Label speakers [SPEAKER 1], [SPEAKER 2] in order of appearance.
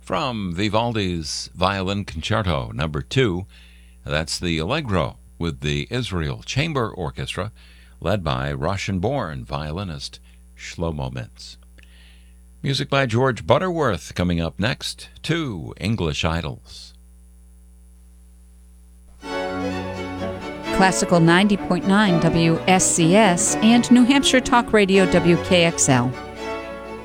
[SPEAKER 1] From Vivaldi's Violin Concerto No. 2, that's the Allegro with the Israel Chamber Orchestra, led by Russian-born violinist Shlomo Mintz. Music by George Butterworth coming up next, 2 English Idols.
[SPEAKER 2] Classical 90.9 WSCS and New Hampshire Talk Radio WKXL.